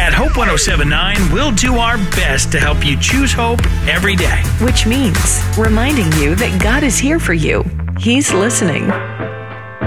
At Hope 1079, we'll do our best to help you choose hope every day. Which means reminding you that God is here for you. He's listening.